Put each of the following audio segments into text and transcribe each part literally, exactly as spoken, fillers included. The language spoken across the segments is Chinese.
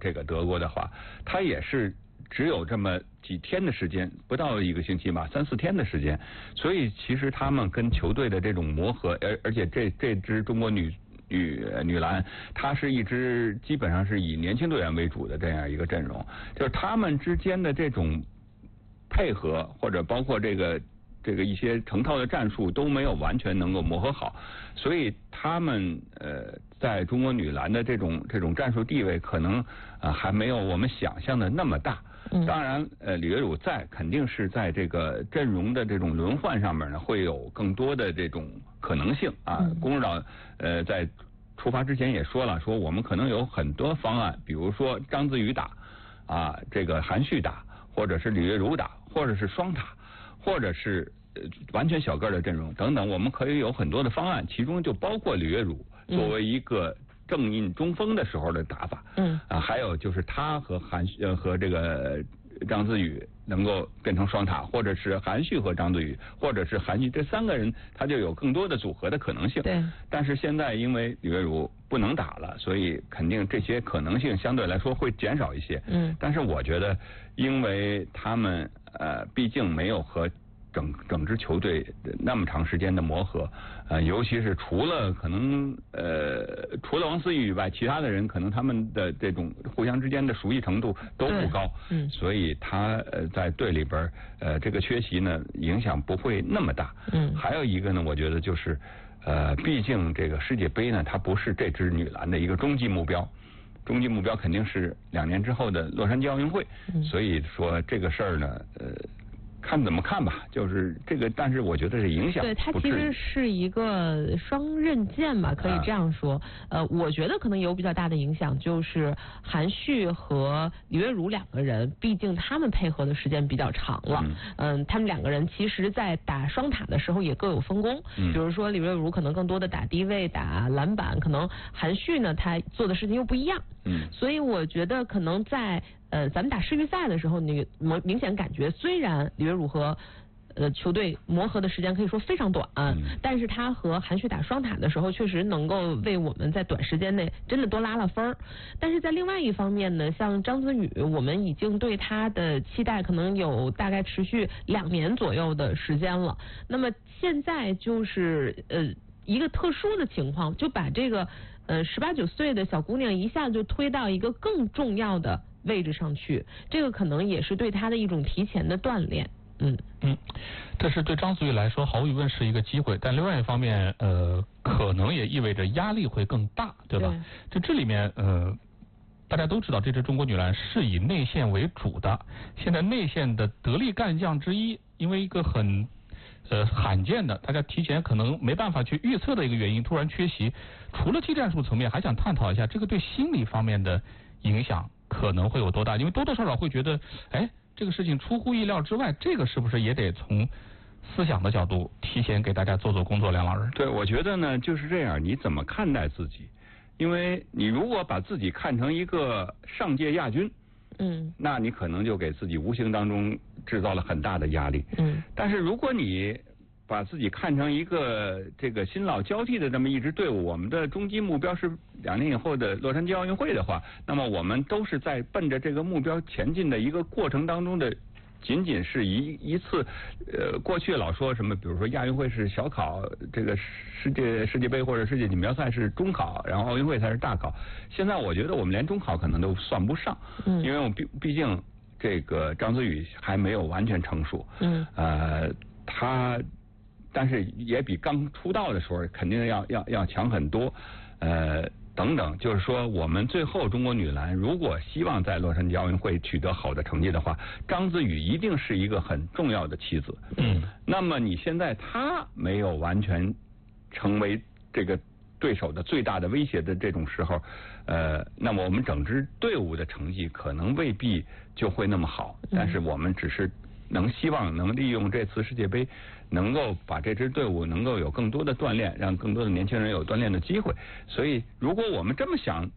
这个德国的话，他也是只有这么几天的时间，不到一个星期吧，三四天的时间，所以其实他们跟球队的这种磨合，而而且这这支中国女女女篮，它是一支基本上是以年轻队员为主的这样一个阵容，就是他们之间的这种配合，或者包括这个这个一些成套的战术都没有完全能够磨合好，所以他们呃在中国女篮的这种这种战术地位可能啊、呃、还没有我们想象的那么大。当然，呃，李月汝在肯定是在这个阵容的这种轮换上面呢，会有更多的这种可能性啊。龚指导呃在出发之前也说了，说我们可能有很多方案，比如说章子怡打啊，这个韩旭打，或者是李月汝打，或者是双塔，或者是呃完全小个的阵容等等，我们可以有很多的方案，其中就包括李月汝作为一个正印中锋的时候的打法，嗯啊，还有就是他和韩呃和这个章子怡能够变成双塔，或者是韩旭和章子怡，或者是韩旭，这三个人他就有更多的组合的可能性。对。但是现在因为李月汝不能打了，所以肯定这些可能性相对来说会减少一些。嗯。但是我觉得，因为他们呃毕竟没有和整整支球队那么长时间的磨合，呃，尤其是除了可能呃除了王思雨以外，其他的人可能他们的这种互相之间的熟悉程度都不高，嗯，所以他呃在队里边呃这个缺席呢影响不会那么大，嗯，还有一个呢，我觉得就是呃，毕竟这个世界杯呢，它不是这支女篮的一个终极目标。终极目标肯定是两年之后的洛杉矶奥运会，嗯，所以说这个事儿呢，呃。看怎么看吧，就是这个，但是我觉得是影响。 对，它其实是一个双刃剑吧，可以这样说。啊、呃，我觉得可能有比较大的影响，就是韩旭和李月汝两个人，毕竟他们配合的时间比较长了。嗯，嗯他们两个人其实在打双塔的时候也各有分工。嗯，比如说李月汝可能更多的打低位、打篮板，可能韩旭呢他做的事情又不一样。嗯，所以我觉得可能在。呃，咱们打世预赛的时候，你明明显感觉，虽然李月汝和呃球队磨合的时间可以说非常短，嗯、但是他和韩旭打双塔的时候，确实能够为我们在短时间内真的多拉了分儿。但是在另外一方面呢，像章子怡，我们已经对她的期待可能有大概持续两年左右的时间了。那么现在就是呃一个特殊的情况，就把这个呃十八九岁的小姑娘一下就推到一个更重要的位置上去，这个可能也是对他的一种提前的锻炼。嗯嗯，这是对章子怡来说毫无疑问是一个机会，但另外一方面，呃，可能也意味着压力会更大，对吧？对就这里面，呃，大家都知道，这支中国女篮是以内线为主的，现在内线的得力干将之一，因为一个很呃罕见的，大家提前可能没办法去预测的一个原因，突然缺席。除了技战术层面，还想探讨一下这个对心理方面的影响。可能会有多大？因为多多少少会觉得，哎，这个事情出乎意料之外，这个是不是也得从思想的角度提前给大家做做工作？梁老师， 对，我觉得呢就是这样，你怎么看待自己？因为你如果把自己看成一个上届亚军，嗯，那你可能就给自己无形当中制造了很大的压力，嗯，但是如果你把自己看成一个这个新老交替的这么一支队伍，我们的终极目标是两年以后的洛杉矶奥运会的话，那么我们都是在奔着这个目标前进的一个过程当中的，仅仅是一一次，呃，过去老说什么，比如说亚运会是小考，这个世界世界杯或者世界锦标赛是中考，然后奥运会才是大考。现在我觉得我们连中考可能都算不上，嗯，因为我们毕毕竟这个章子怡还没有完全成熟，嗯，呃，他。但是也比刚出道的时候肯定要要要强很多，呃，等等，就是说我们最后中国女篮如果希望在洛杉矶奥运会取得好的成绩的话，章子怡一定是一个很重要的棋子。嗯，那么你现在她没有完全成为这个对手的最大的威胁的这种时候，呃，那么我们整支队伍的成绩可能未必就会那么好，但是我们只是能希望能利用这次世界杯，能够把这支队伍能够有更多的锻炼，让更多的年轻人有锻炼的机会。所以，如果我们这么想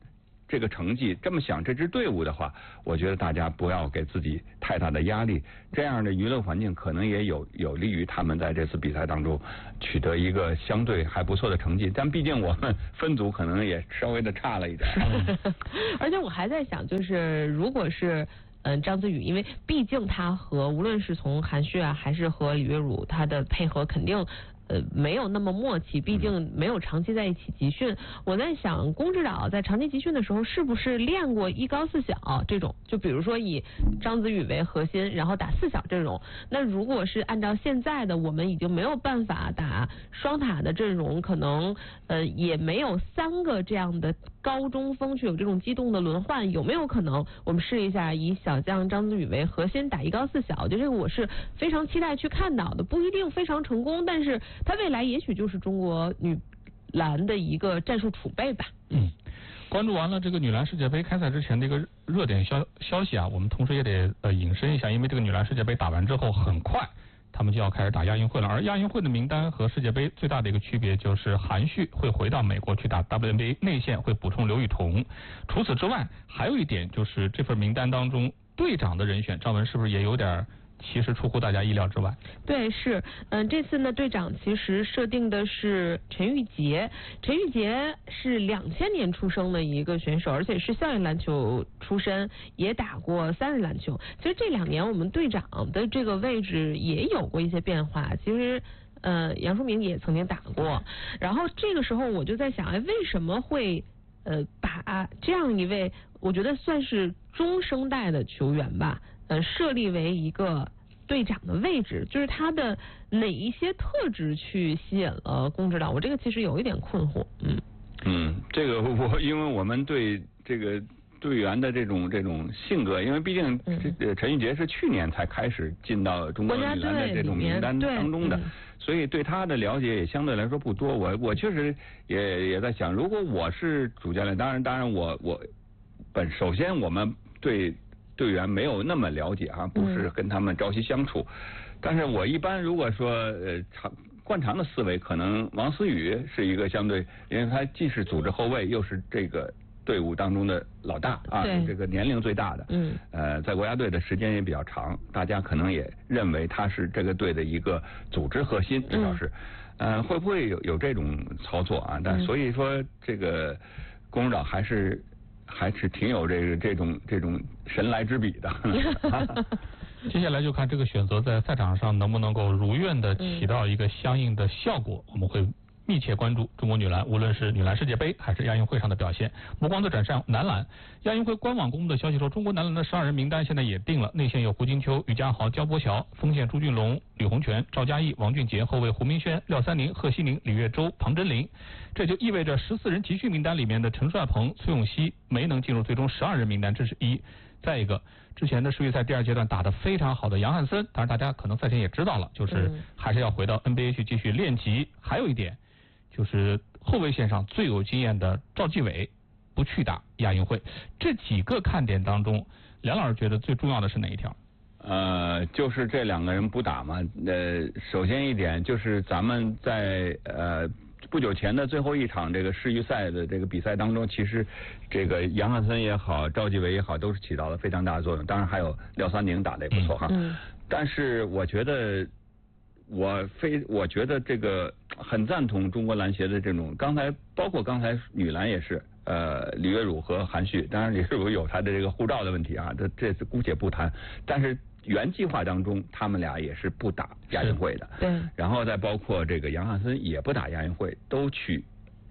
这个成绩，这么想这支队伍的话，我觉得大家不要给自己太大的压力，这样的娱乐环境可能也有有利于他们在这次比赛当中取得一个相对还不错的成绩。但毕竟我们分组可能也稍微的差了一点。 而且我还在想，就是如果是。嗯，张子宇，因为毕竟他和无论是从韩旭啊，还是和李月汝，他的配合肯定呃没有那么默契，毕竟没有长期在一起集训。我在想，龚指导在长期集训的时候，是不是练过一高四小这种？就比如说以张子宇为核心，然后打四小阵容。那如果是按照现在的，我们已经没有办法打双塔的阵容，可能呃也没有三个这样的高中锋去有这种机动的轮换，有没有可能我们试一下以小将张子宇为核心打一高四小？就这个我是非常期待去看到的，不一定非常成功，但是他未来也许就是中国女篮的一个战术储备吧。 嗯，关注完了这个女篮世界杯开赛之前的一个热点消消息啊，我们同时也得呃引申一下，因为这个女篮世界杯打完之后很快。他们就要开始打亚运会了，而亚运会的名单和世界杯最大的一个区别就是韩旭会回到美国去打 W N B A， 内线会补充刘雨桐。除此之外，还有一点就是这份名单当中队长的人选，赵文是不是也有点其实出乎大家意料之外？ 对，是，嗯，这次呢，队长其实设定的是陈玉洁。陈玉洁是两千年出生的一个选手，而且是校园篮球出身，也打过三人篮球。其实这两年我们队长的这个位置也有过一些变化。其实。呃，杨淑明也曾经打过，然后这个时候我就在想，哎，为什么会呃把这样一位，我觉得算是中生代的球员吧，呃，设立为一个队长的位置，就是他的哪一些特质去吸引了龚指导？我这个其实有一点困惑，嗯嗯，这个我因为我们对这个队员的这种这种性格，因为毕竟这陈玉洁是去年才开始进到中国女篮的这种名单当中的。所以对他的了解也相对来说不多，我我确实也也在想，如果我是主教练，当然当然我我本首先我们对队员没有那么了解啊，不是跟他们朝夕相处，嗯、但是我一般如果说呃常惯常的思维，可能王思雨是一个相对，因为他既是组织后卫，又是这个队伍当中的老大啊，这个年龄最大的，嗯，呃，在国家队的时间也比较长，大家可能也认为他是这个队的一个组织核心，至少是，嗯、呃，会不会有有这种操作啊？但所以说，这个龚指导还是还是挺有这个这种这种神来之笔的。 接下来就看这个选择在赛场上能不能够如愿的起到一个相应的效果，我们会密切关注中国女篮，无论是女篮世界杯还是亚运会上的表现。目光再转向男篮，亚运会官网公布的消息说，中国男篮的十二人名单现在也定了，内线有胡金秋、于家豪、焦博乔，锋线朱俊龙、吕洪权、赵嘉译、王俊杰，后卫胡明轩、廖三宁、贺西宁、李月洲、庞真林。这就意味着十四人集训名单里面的陈帅鹏、崔永熙没能进入最终十二人名单，这是一。再一个，之前的世预赛第二阶段打得非常好的杨汉森，当然大家可能赛前也知道了，就是还是要回到 N B A 去继续练级。还有一点。就是后卫线上最有经验的赵继伟不去打亚运会，这几个看点当中，梁老师觉得最重要的是哪一条？ 呃，就是这两个人不打嘛。呃，首先一点就是咱们在呃不久前的最后一场这个世预赛的这个比赛当中，其实这个杨汉森也好，赵继伟也好，都是起到了非常大的作用。当然还有廖三宁打得也不错哈。嗯。但是我觉得。我非我觉得这个很赞同中国篮协的这种，刚才包括刚才女篮也是，呃，李月汝和韩旭，当然李月汝有他的这个护照的问题啊，这这次姑且不谈，但是原计划当中他们俩也是不打亚运会的， 对， 然后再包括这个杨汉森也不打亚运会，都去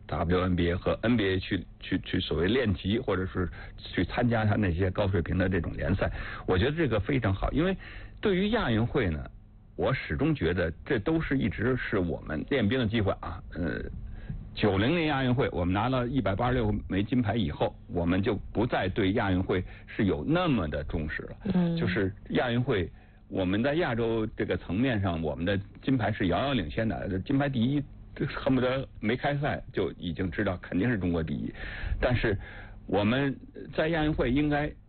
W N B A 和 N B A 去去去所谓练级，或者是去参加他那些高水平的这种联赛，我觉得这个非常好，因为对于亚运会呢。我始终觉得这都是一直是我们练兵的机会啊。呃，九零年亚运会我们拿了一百八十六枚金牌以后，我们就不再对亚运会是有那么的重视了。嗯，就是亚运会我们在亚洲这个层面上，我们的金牌是遥遥领先的，金牌第一恨不得没开赛就已经知道肯定是中国第一。但是我们在亚运会应该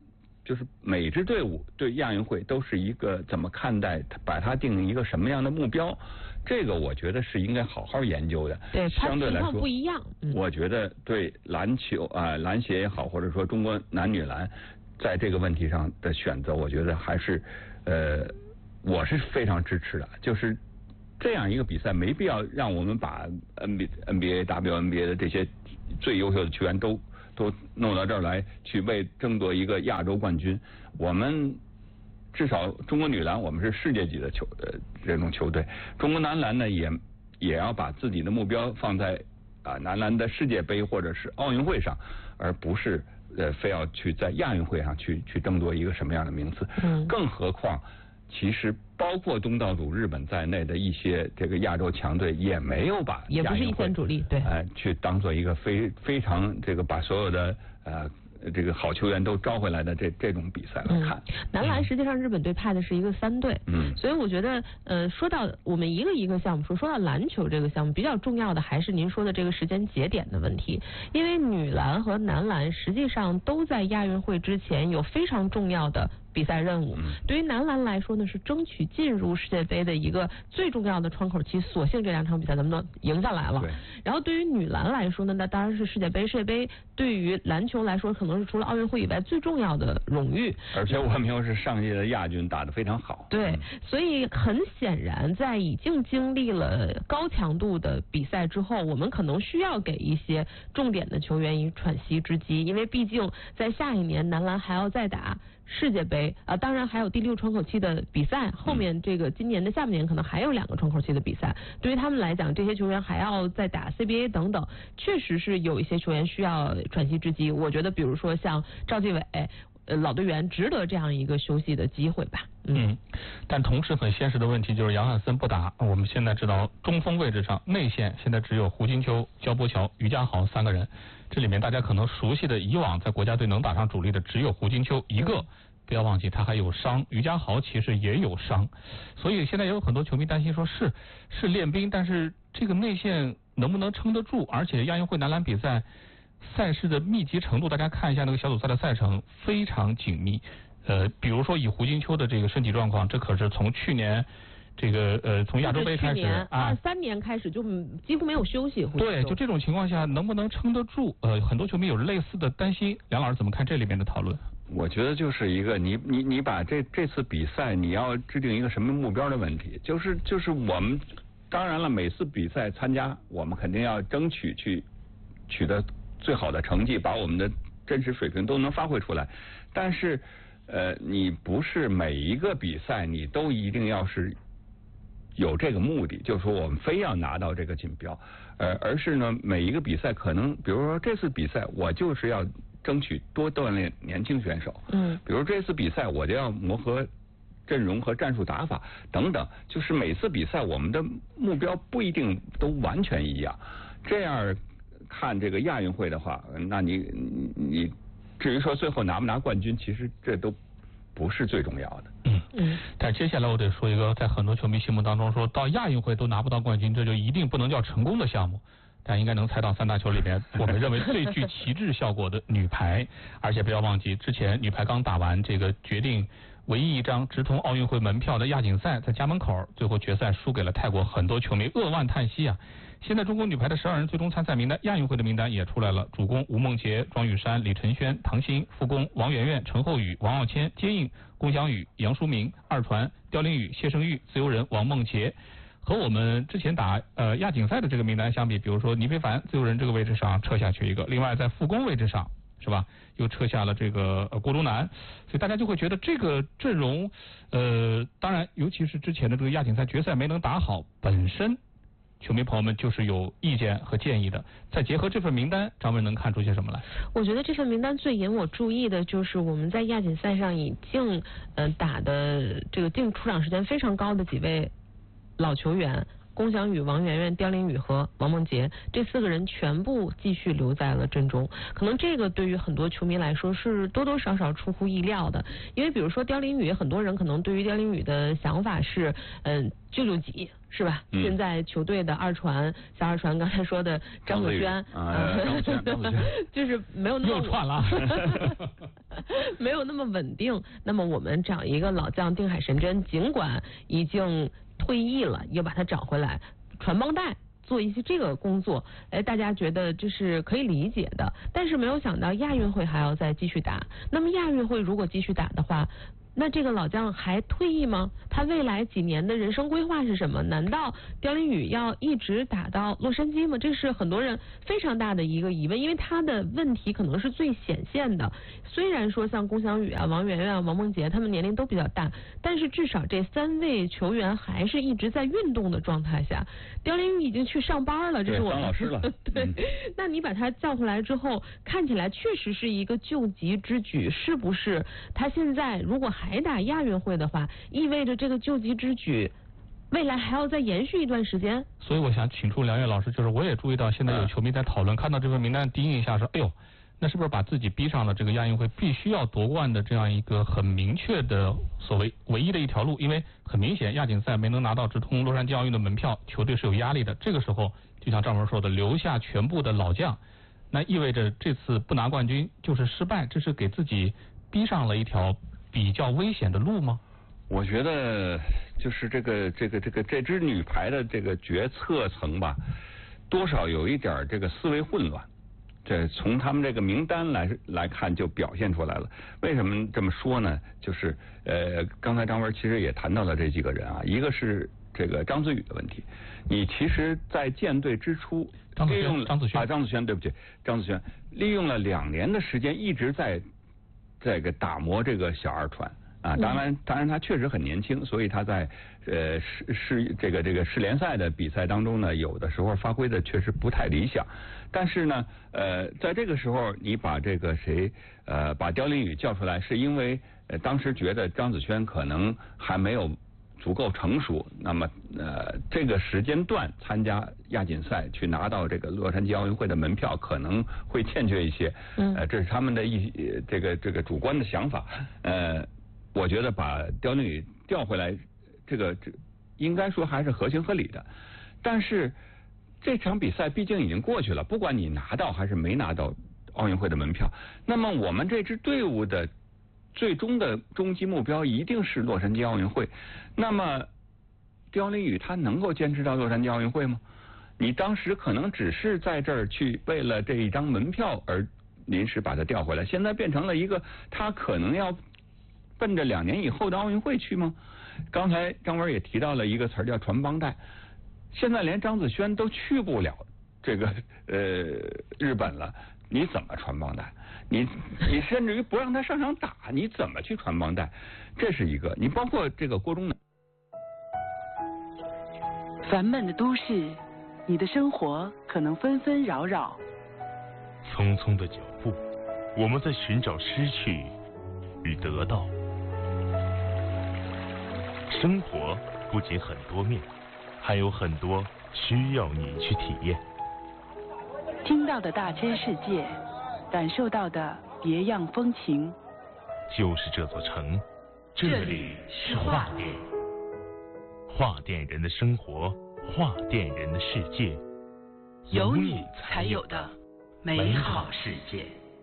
就是每支队伍对亚运会都是一个怎么看待，把它定一个什么样的目标，这个我觉得是应该好好研究的。 对， 相对来说不一样。 嗯、我觉得对篮球啊、呃、篮协也好，或者说中国男女篮在这个问题上的选择，我觉得还是呃我是非常支持的。就是这样一个比赛，没必要让我们把 N B N B A、W N B A 的这些最优秀的球员都。都弄到这儿来，去为争夺一个亚洲冠军。我们至少中国女篮，我们是世界级的球呃这种球队。中国男篮呢，也也要把自己的目标放在啊男篮的世界杯或者是奥运会上，而不是呃非要去在亚运会上去去争夺一个什么样的名次。嗯。更何况，其实包括东道主日本在内的一些这个亚洲强队也没有把也不是一线主力，对， 呃，去当做一个非非常这个把所有的呃这个好球员都招回来的这这种比赛来看。 嗯、男篮实际上日本队派的是一个三队， 嗯， 所以我觉得呃说到我们一个一个项目说，说到篮球这个项目比较重要的还是您说的这个时间节点的问题，因为女篮和男篮实际上都在亚运会之前有非常重要的比赛任务。对于男篮来说呢，是争取进入世界杯的一个最重要的窗口期，索性这两场比赛能不能赢下来了。然后对于女篮来说呢，那当然是世界杯。世界杯对于篮球来说，可能是除了奥运会以外最重要的荣誉。 而且我们又是上届的亚军，打得非常好。 对，嗯、所以很显然，在已经经历了高强度的比赛之后，我们可能需要给一些重点的球员以喘息之机，因为毕竟在下一年男篮还要再打世界杯啊、呃，当然还有第六窗口期的比赛，后面这个今年的下半年可能还有两个窗口期的比赛，对于他们来讲，这些球员还要再打 C B A 等等，确实是有一些球员需要喘息之机。我觉得，比如说像赵继伟，呃，老队员值得这样一个休息的机会吧。 嗯，但同时很现实的问题就是杨汉森不打。我们现在知道中锋位置上内线现在只有胡金秋、焦波乔、于家豪三个人，这里面大家可能熟悉的以往在国家队能打上主力的只有胡金秋一个，不要忘记他还有伤，于家豪其实也有伤，所以现在也有很多球迷担心说是是练兵，但是这个内线能不能撑得住？而且亚运会男篮比赛赛事的密集程度，大家看一下那个小组赛的赛程非常紧密。呃，比如说以胡金秋的这个身体状况，这可是从去年这个呃从亚洲杯开始啊，二三年开始就几乎没有休息。 对，就这种情况下能不能撑得住？呃，很多球迷有类似的担心。梁老师怎么看这里面的讨论？ 我觉得就是一个你你你把这这次比赛你要制定一个什么目标的问题，就是就是我们当然了，每次比赛参加我们肯定要争取去取得最好的成绩，把我们的真实水平都能发挥出来，但是。呃，你不是每一个比赛你都一定要是有这个目的，就是说我们非要拿到这个锦标，呃，而是呢每一个比赛可能，比如说这次比赛我就是要争取多锻炼年轻选手，嗯，比如这次比赛我就要磨合阵容和战术打法等等，就是每次比赛我们的目标不一定都完全一样，这样看这个亚运会的话，那你你。至于说最后拿不拿冠军，其实这都不是最重要的。 嗯嗯。但接下来我得说一个，在很多球迷心目当中，说到亚运会都拿不到冠军，这就一定不能叫成功的项目。但应该能猜到三大球里边，我们认为最具旗帜效果的女排，而且不要忘记，之前女排刚打完这个决定唯一一张直通奥运会门票的亚锦赛，在家门口最后决赛输给了泰国，很多球迷扼腕叹息啊。现在中国女排的十二人最终参赛名单，亚运会的名单也出来了，主攻吴梦洁、庄雨珊、李晨轩、唐鑫，副攻王媛媛、陈厚宇、王傲谦，接应龚翔宇、杨淑明，二传刁琳宇、谢胜玉，自由人王梦洁。和我们之前打呃亚锦赛的这个名单相比，比如说倪非凡自由人这个位置上撤下去一个，另外在副攻位置上是吧，又撤下了这个呃郭冬楠，所以大家就会觉得这个阵容呃当然尤其是之前的这个亚锦赛决赛没能打好，本身球迷朋友们就是有意见和建议的，再结合这份名单，张文能看出些什么来？ 我觉得这份名单最引我注意的就是我们在亚锦赛上已经呃打的这个净出场时间非常高的几位老球员。 龚翔宇、王媛媛、刁琳宇和王梦洁这四个人全部继续留在了阵中。可能这个对于很多球迷来说是多多少少出乎意料的，因为比如说刁琳宇，很多人可能对于刁琳宇的想法是，嗯，救救急。是吧？嗯、现在球队的二传，像二传刚才说的张子萱， 啊，张子萱，张子萱， 就是没有那么又串了， 没有那么稳定。那么我们找一个老将定海神针，尽管已经退役了，也把他找回来，传帮带。做一些这个工作，哎，大家觉得这是可以理解的。但是没有想到亚运会还要再继续打。那么亚运会如果继续打的话，那这个老将还退役吗？他未来几年的人生规划是什么？难道刁琳宇要一直打到洛杉矶吗？这是很多人非常大的一个疑问，因为他的问题可能是最显现的。虽然说像龚翔宇啊、王媛媛啊、王梦洁他们年龄都比较大，但是至少这三位球员还是一直在运动的状态下。刁琳宇已经去上班了，这是我当老师了。 对，嗯、那你把他叫回来之后，看起来确实是一个救急之举，是不是？他现在如果还打亚运会的话，意味着这个救急之举未来还要再延续一段时间。 所以我想请出梁越老师，就是我也注意到现在有球迷在讨论，看到这份名单第一印象是，哎呦，那是不是把自己逼上了这个亚运会必须要夺冠的这样一个很明确的所谓唯一的一条路？因为很明显亚锦赛没能拿到直通洛杉矶奥运的门票，球队是有压力的。这个时候就像赵文说的，留下全部的老将，那意味着这次不拿冠军就是失败，这是给自己逼上了一条比较危险的路吗？ 我觉得就是这个这个这个这支女排的这个决策层吧，多少有一点这个思维混乱。这从他们这个名单来来看就表现出来了。为什么这么说呢？就是呃，刚才张文其实也谈到了这几个人啊，一个是这个张子宇的问题。你其实，在建队之初，利用张子萱啊，张子萱，对不起，张子萱利用了两年的时间，一直在这个打磨这个小二传。啊，当然，当然他确实很年轻，所以他在呃世世这个这个世联赛的比赛当中呢，有的时候发挥的确实不太理想。但是呢，呃，在这个时候你把这个谁呃把刁琳宇叫出来，是因为呃当时觉得张子萱可能还没有足够成熟，那么呃这个时间段参加亚锦赛去拿到这个洛杉矶奥运会的门票可能会欠缺一些，呃这是他们的一这个这个主观的想法，呃。我觉得把刁琳宇调回来，这个这应该说还是合情合理的。但是这场比赛毕竟已经过去了，不管你拿到还是没拿到奥运会的门票，那么我们这支队伍的最终的终极目标一定是洛杉矶奥运会。那么刁琳宇他能够坚持到洛杉矶奥运会吗？你当时可能只是在这儿去为了这一张门票而临时把他调回来，现在变成了一个他可能要奔着两年以后的奥运会去吗？刚才张文也提到了一个词儿叫传帮带，现在连张子萱都去不了这个呃日本了，你怎么传帮带？你你甚至于不让他上场打，你怎么去传帮带？这是一个。你包括这个郭忠南， 烦闷的都市，你的生活可能纷纷扰扰。 匆匆的脚步，我们在寻找失去与得到。生活不仅很多面，还有很多需要你去体验。 听到的大千世界，感受到的别样风情。 就是这座城，这里是画店。画店人的生活，画店人的世界， 有你才有的美好世界。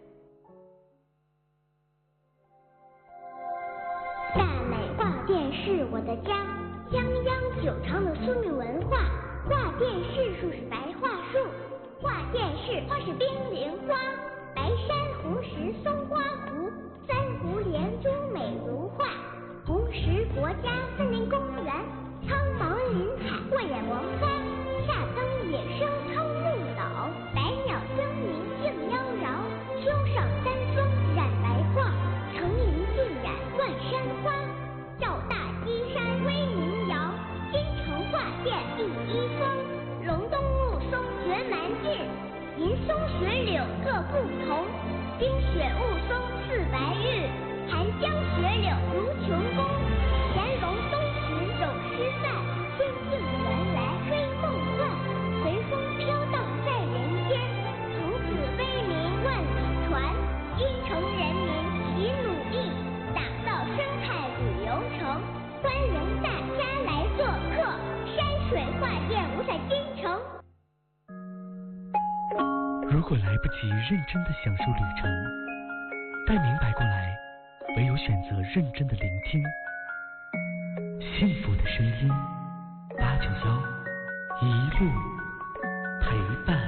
大美画店是我的家，泱泱久长的苏米文化。画店是树是白桦树，画店是花是冰莲花。白珊瑚石松花湖，三湖连珠美如画。红石国家森林公园，苍茫林海慧眼王花。夏登野生超绿岛，百鸟争鸣竞妖娆。秋上三霜染白桦，层林尽染冠山花。赵大基山威名扬，京城画店第一峰。龙东雾松绝蛮劲，银松雪柳各不同。冰雪雾松似白果来不及认真的享受旅程，待明白过来，唯有选择认真的聆听。幸福的声音，八九幺，一路陪伴。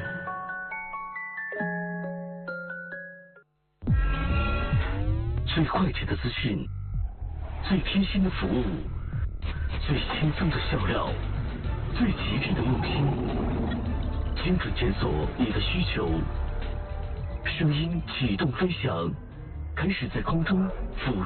最快捷的资讯，最贴心的服务，最轻松的笑料，最吉利的用心，精准检索你的需求，声音启动飞翔，开始在空中俯